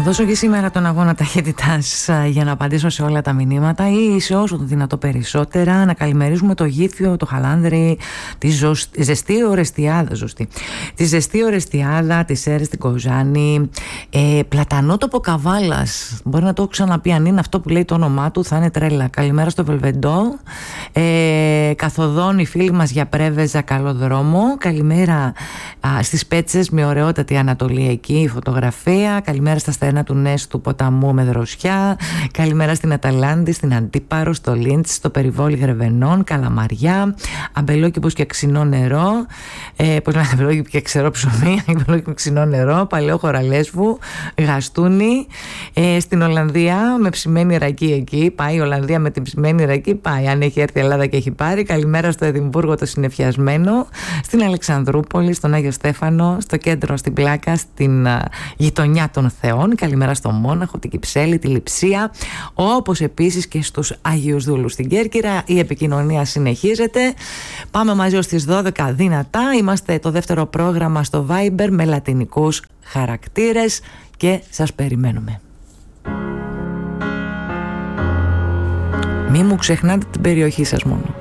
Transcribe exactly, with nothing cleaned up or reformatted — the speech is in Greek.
δώσω και σήμερα τον αγώνα ταχύτητας για να απαντήσω σε όλα τα μηνύματα ή σε όσο το δυνατό περισσότερα. Να καλημερίζουμε το Γήθιο, το Χαλάνδρη, τη ζωσ... ζεστή ορεστιάδα, ζωστή. Τη ζεστή ορεστιάδα, τη Σέρες, την Κοζάνη, ε, Πλατανότοπο Καβάλας. Μπορεί να το έχω ξαναπεί, αν είναι αυτό που λέει το όνομά του, θα είναι τρέλα. Καλημέρα στο Βελβεντό. Ε, καθοδόν οι φίλοι μας για Πρέβεζα, καλό δρόμο. Καλημέρα α, στις Πέτσες με ωραιότατη Ανατολή εκεί, φωτογραφία. Καλημέρα στα στενά του Νέσου του ποταμού με δροσιά. Καλημέρα στην Αταλάντη, στην Αντίπαρο, στο Λίντς, στο περιβόλι Γρεβενών, Καλαμαριά, αμπελόκηπος και ξινό νερό. Ε, πώς λένε, αμπελόκηπο και ξερό ψωμί, αμπελόκηπο ξινό νερό, Παλαιό Χωραλέσβου, Γαστούνι. Ε, στην Ολλανδία με ψημένη ρακή εκεί. Πάει η Ολλανδία με την ψημένη ρακή, πάει. Αν έχει έρθει η Ελλάδα και έχει πάρει. Καλημέρα στο Εδιμβούργο το συννεφιασμένο, στην Αλεξανδρούπολη, στον Άγιο Στέφανο, στο κέντρο, στην Πλάκα, στην uh, γειτονιά των Θεών. Καλημέρα στο Μόναχο, την Κυψέλη, τη Λειψία, όπως επίσης και στους Αγίους Δούλους στην Κέρκυρα. Η επικοινωνία συνεχίζεται. Πάμε μαζί ως τις δώδεκα δυνατά. Είμαστε το δεύτερο πρόγραμμα στο Viber με λατινικούς χαρακτήρες και σας περιμένουμε. Μη μου ξεχνάτε την περιοχή σας μόνο.